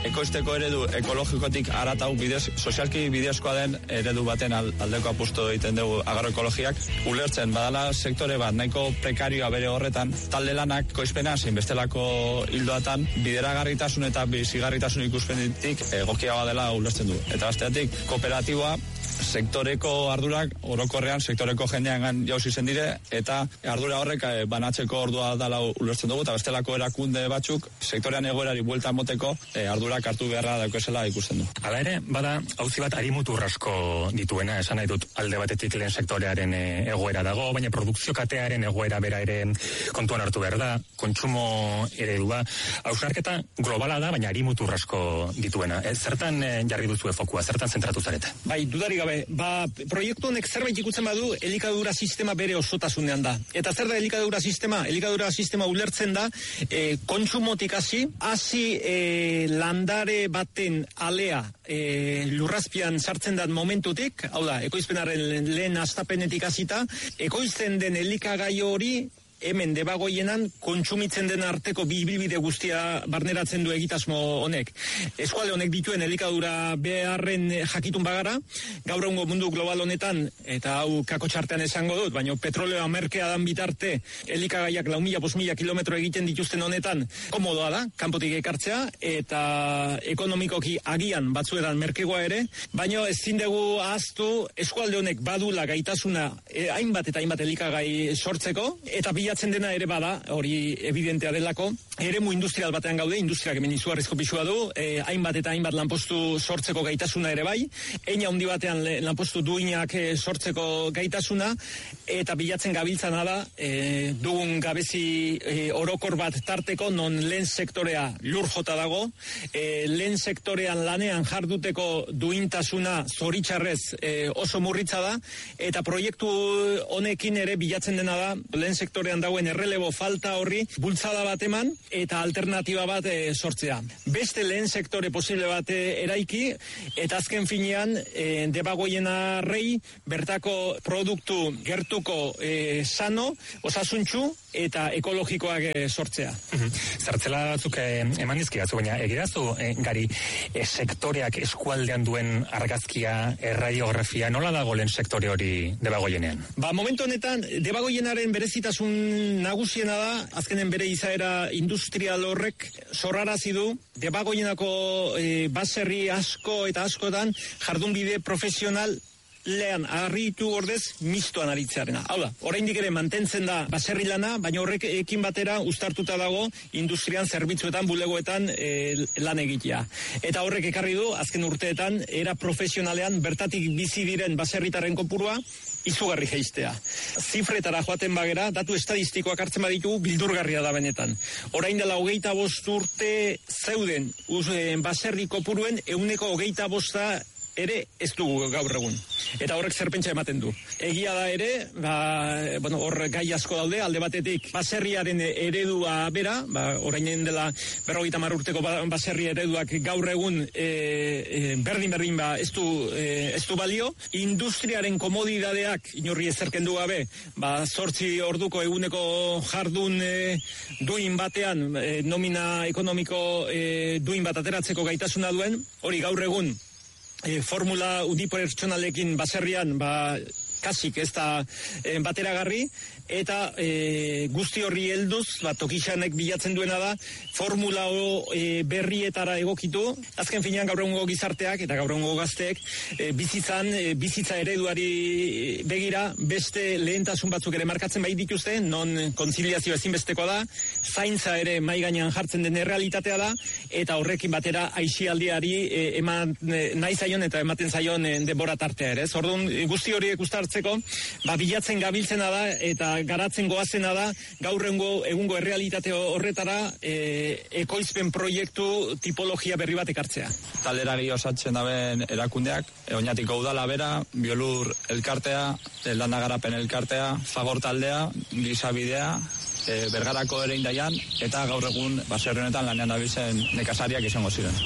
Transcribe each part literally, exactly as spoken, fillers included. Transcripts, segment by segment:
ekoizteko eredu ekologikotik haratau bidez, sozialki bidezkoa den eredu baten aldeko apustu egiten dugu agroekologiak. Ulertzen badala sektore bat nahiko prekarioa bere horretan, talde lanak ekoizpena zein bestelako hildoatan bideragarritasun eta bizigarritasun ikuspenetik egokia badela ulertzen du. Eta besteatik kooperatiboa sektoreko ardurak orokorrean sektoreko jendean jauzi zen dire eta ardura horrek banatzeko ordua dela ulertzen dugu eta bestelako erakunde batzuk sektorean egoerari buelta moteko e, ardurak hartu beharra daukezela ikusten du. Hala ere, bada auzi bat harimutur asko dituena, esan nahi dut alde batetik lehen sektorearen e, egoera dago, baina produkzio katearen egoera bera ere kontuan hartu behar da, kontsumo eredua, hausnarketa globala da, baina harimutur asko dituena. E, zertan e, jarri duzue fokua, zertan zentratu zarete? Bai, dudari gabe, ba, proiektu honek zerbait ikutzen badu, elikadura sistema bere osotasunean da. Eta zer da elikadura sistema? Elikadura sistema ulertzen da, e, kontsumotik hasi, hasi e, landare baten alea e, lurrazpian sartzen dat momentutik, hau da, ekoizpenaren lehen astapenetik hasita, ekoizten den elikagai hori, hemen debagoienan kontsumitzen den arteko bibilbide guztia barneratzen du egitasmo honek. Eskualde honek dituen elikadura beharren jakitun bagara, gaur egungo mundu global honetan, eta hau kako txartean esango dut, baina petroleoa merkea dan bitarte, elikagaiak lau mila, bost mila kilometro egiten dituzten honetan, komodoa da, kanpotik ekartzea, eta ekonomikoki agian batzuetan merkegoa ere, baina ezin dugu ahaztu eskualde honek badula gaitasuna eh, hainbat eta hainbat elikagai sortzeko, eta bilatzen dena ere bada, hori evidentea delako, eremu industrial batean gaude, industriak hemen izugarrizko pisua du, eh, hainbat eta hainbat lanpostu sortzeko gaitasuna ere bai, eina handi batean lanpostu duinak eh, sortzeko gaitasuna, eta bilatzen gabiltzana da, eh, dugun gabezi eh, orokor bat tarteko, non lehen sektorea lur jota dago, eh, lehen sektorean lanean jarduteko duintasuna zoritxarrez eh, oso murritza da, eta proiektu honekin ere bilatzen dena da, lehen sektorean dagoen errelebo falta horri bultzada bat eman eta alternatiba bat e, sortzea. Beste lehen sektore posible bat e, eraiki eta azken finean e, debagoiena rei bertako produktu gertuko e, sano, osasuntxu eta ekologikoak e, sortzea. Zartzela batzuk e, eman dizkidatzu, baina egidazu e, gari e, sektoreak eskualdean duen argazkia, erradiografia, nola dago lehen sektore hori debagoienean? Ba, momentu honetan, debagoienaren berezitasun nagusiena da, azkenen bere izaera industrial horrek sorrarazi du, debagoienako e, baserri asko eta askotan jardunbide profesional lehan arritu ordez mistoan aritzearena. Hau da, oraindik ere mantentzen da baserri lana, baina horrek ekin batera uztartuta dago industrian, zerbitzuetan, bulegoetan e, lan egitea. Eta horrek ekarri du, azken urteetan, era profesionalean bertatik bizi diren baserritarren kopurua izugarri jeistea. Zifretara joaten bagera, datu estadistikoak hartzen baditu, bildurgarria da benetan. Orain dela hogeita bost urte zeuden baserri kopuruen ehuneko hogeita bosta ere ez dugu gaur egun. Eta horrek zerpentsa ematen du. Egia da ere, ba, bueno, hor gai asko daude, alde batetik baserriaren eredua bera, ba, orainen dela berrogeita hamar urteko baserri ereduak gaur egun e, e, berdin-berdin ba, ez du, e, ez du balio. Industriaren komodidadeak, inorri ezerken du gabe, ba, zortzi orduko eguneko jardun e, duin batean, e, nomina ekonomiko e, duin bat ateratzeko gaitasuna duen, hori gaur egun E, formula unipertsonalekin baserrian ba, kasik ez da e, bateragarri, eta e, guzti horri helduz, ba, Tokixanek bilatzen duena da, formula o, e, berrietara egokitu, azken finean gaur egungo gizarteak eta gaur egungo gazteek e, bizitzan, e, bizitza ereduari begira, beste lehentasun batzuk ere markatzen bai dituzte, non kontziliazio ezinbestekoa da, zaintza ere mai gainean jartzen den errealitatea da, eta horrekin batera aisialdiari e, eman e, nahi zaion eta ematen zaion e, denbora tartea ere. Orduan guzti horiek uztartzeko, ba, bilatzen gabiltzena da, eta garatzen goazena da, gaur egungo errealitate horretara e, ekoizpen proiektu tipologia berri bat ekartzea. Talderari osatzen daben erakundeak, e, oinatiko udala bera, Biolur elkartea, landa garapen elkartea, Fagor taldea, Gizabidea, e, Bergarako ere indaian, eta gaur egun baserri honetan lanean dabizen nekazariak izango ziren.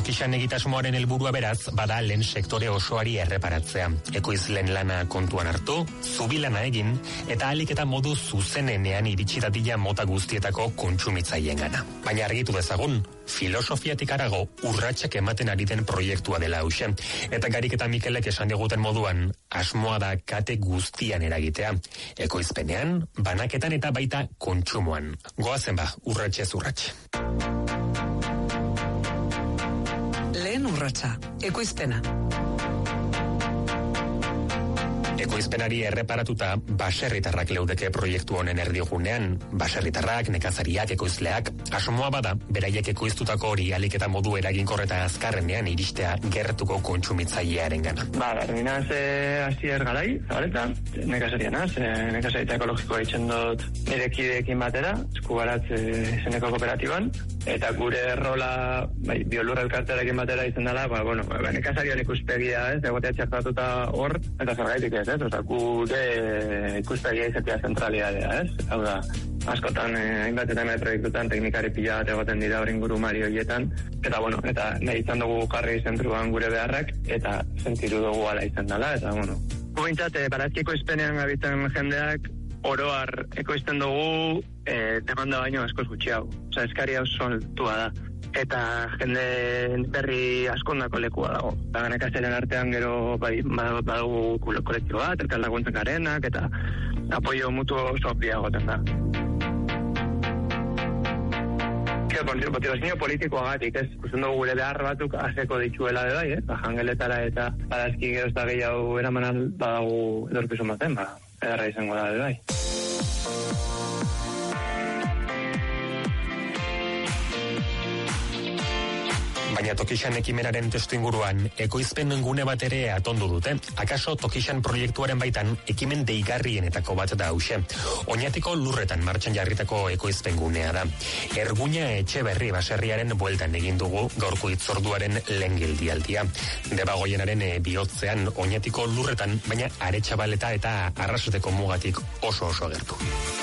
Tokixan egitasmoaren helburua beraz, bada lehen sektore osoari erreparatzea. Ekoizlen lana kontuan hartu, zubilana egin, eta ahalik eta modu zuzenenean iritsi dadila mota guztietako kontsumitzaien gana. Baina argitu dezagun, filosofiatik arago urratsak ematen ari den proiektua dela hause. Eta Garik eta Mikelek esan diguten moduan, asmoa da kate guztian eragitea. Ekoizpenean, banaketan eta baita kontsumoan. Goazen ba, urratxez urratxe. Lehen urratsa, ekoizpena. Ekoizpenari erreparatuta baserritarrak leudeke proiektu honen erdigunean. Baserritarrak, nekazariak, ekoizleak, asmoa bada, beraiek ekoiztutako hori alik eta modu eraginkor eta azkarrenean iristea gertuko kontsumitzailearen gana. Ba, berminaz, eh, Asier Garai, zabaleta, nekazarianaz, eh, nekazaritza ekologikoa itxen dut nire kideekin batera, Eskubaratz eh, izeneko kooperatiban, eta gure rola, bai, biolurra elkartearekin batera izan dela, ba, bueno, ba, nekazarian ikuspegia, ez, egotea txartatuta hor, eta zergaitik ez, ez, oza, gure ikuspegia izatea zentralidadea, ez, hau da, askotan, eh, hainbatetan eh, proiektutan teknikari pila bat egoten dira hori inguru mari horietan, eta bueno, eta nahi izan dugu jarri zentruan gure beharrak, eta sentiru dugu ala izan dela, eta bueno. Gugintzat, eh, barazki ekoizpenean gabitzen jendeak, oroar ekoizten dugu eh, demanda baino askoz gutxiago. Osa, eskaria oso altua da. Eta jende berri askondako lekua dago. Eta nekazaren artean gero bai, badugu kolektibo bat, elkar laguntzen garenak, eta apoio mutuo oso biagoten da. Motivazio politikoagatik, ez? Ikusten dugu gure behar batzuk azeko dituela de bai, eh? Ba, jangeletara eta barazki gero ez da gehiago eramanan badagu edorkizun baten, ba, edarra izango da de bai. Baina Tokixan ekimenaren testu inguruan, ekoizpen gune bat ere atondu dute. Akaso Tokixan proiektuaren baitan ekimen deigarrienetako bat da hause. Oñatiko lurretan martxan jarritako ekoizpen gunea da. Erguña Etxeberri baserriaren bueltan egin dugu gaurko hitzorduaren lehen geldialdia. Debagoienaren e, bihotzean Oñatiko lurretan, baina Aretxabaleta eta Arrasoteko mugatik oso oso gertu.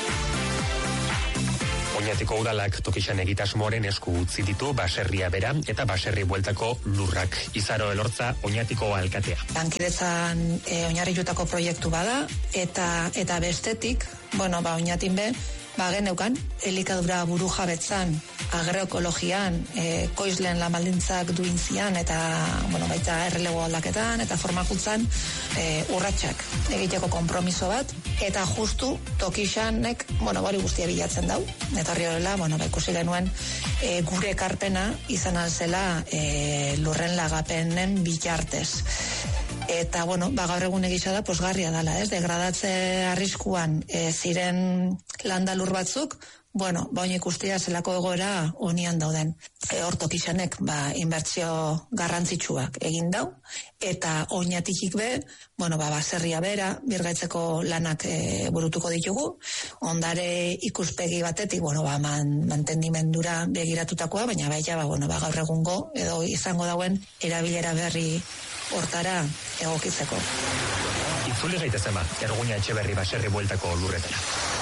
Oñatiko udalak Tokixan egitasmoaren esku utzi ditu baserria bera eta baserri bueltako lurrak. Izaro Elortza, Oñatiko alkatea. Lankidetzan e, oinarritutako proiektu bada eta eta bestetik, bueno, ba Oñatin be, ba geneukan elikadura burujabetzan, agroekologian, e, koizlen lamaldintzak duintzian eta bueno, baita errelego aldaketan eta formakuntzan e, urratsak egiteko konpromiso bat eta justu Tokixanek, bueno, hori guztia bilatzen dau. Eta hori horrela, bueno, ba ikusi genuen e, gure ekarpena izan alzela e, lurren lagapenen bitartez. Eta, bueno, ba, gaur egun egisa da, posgarria dala, ez? Degradatze arriskuan e, ziren landalur batzuk, bueno, ba, oin ikustia zelako egoera honian dauden. E, hor Tokixanek, ba, inbertsio garrantzitsuak egin dau, eta oinatikik be, bueno, ba, baserria bera, birgaitzeko lanak e, burutuko ditugu, ondare ikuspegi batetik, bueno, ba, man, mantendimendura begiratutakoa, baina baita, ba, bueno, ba, gaur egungo, edo izango dauen, erabilera berri hortara egokitzeko. Itzuli gaitezen ba, Erguña Etxeberri baserri bueltako lurretara.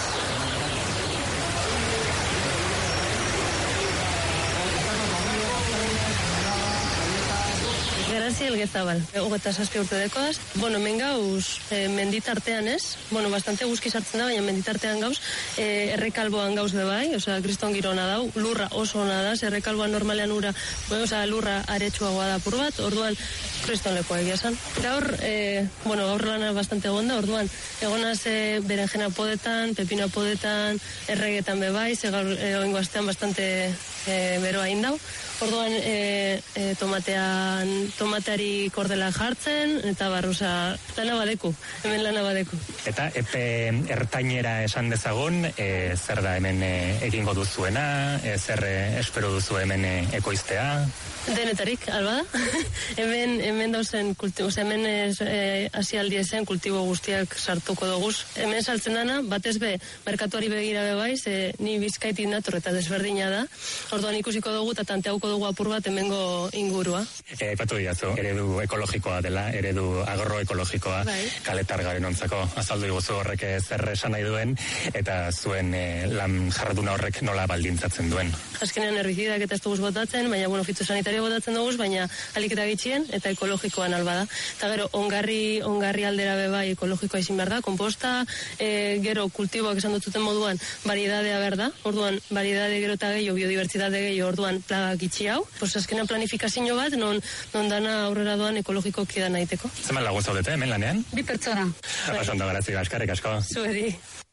Garazi Elgezabal, hogeta zazpi urte dekoaz. Bueno, hemen gauz, e, menditartean ez, bueno, bastante guzki sartzen da, baina menditartean gauz, e, errekalboan gauz de bai, osea, kriston girona dau, lurra oso ona da, errekalboan normalean ura, bueno, osea, lurra aretsuagoa da pur bat, orduan, kriston lekoa egia esan. Gaur, e, bueno, gaur lana bastante egonda, orduan, egonaz e, berenjena podetan, pepino podetan, erregetan bebai, ze gaur e, oingo astean bastante e, beroa indau. Orduan e, e, tomatean, tomateari kordela jartzen, eta barruza, lana badeku, hemen lana badeku. Eta epe ertainera esan dezagun, e, zer da hemen e, egingo duzuena, e, zer e, espero duzu hemen e, ekoiztea? Denetarik, alba da. hemen, hemen dauzen, kultibo, hemen e, asialdi esen kultibo guztiak sartuko doguz. Hemen saltzen dana, batez be, merkatuari begira bebaiz, e, ni Bizkaitik nator eta desberdina da. Orduan ikusiko dugu eta tanteauko dugu apur bat hemengo ingurua. Eh, Aipatu diazu, eredu ekologikoa dela, eredu agroekologikoa, bai. Kaletar garen ontzako. Azaldu iguzu horrek zer esan nahi duen, eta zuen eh, lan jarduna horrek nola baldintzatzen duen. Azkenean herbizidak eta ez duguz botatzen, baina bueno, fitosanitario botatzen duguz, baina alik eta gitxien eta ekologikoan alba da. Eta gero, ongarri, ongarri aldera bebai ekologikoa izin behar da, komposta, e, gero kultiboak esan dututen moduan, variedadea behar da, orduan, variedade gero eta gehiago, biodibertsitate gehiago, orduan, plaga gitxi hau, pues azkenean planifikazio bat, non, non dana aurrera doan ekologikoki da nahiteko. Zeman lagun zaudete, hemen lanean? Bi pertsona. Oso ondo, garazi, eskerrik asko. Zueri.